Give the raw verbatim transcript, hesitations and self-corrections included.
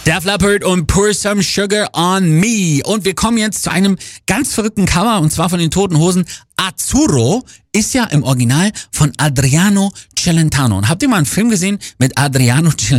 Def Leppard und Pour Some Sugar on Me. Und wir kommen jetzt zu einem ganz verrückten Cover, und zwar von den Toten Hosen. Azzurro ist ja im Original von Adriano Celentano. Und habt ihr mal einen Film gesehen mit Adriano Celentano?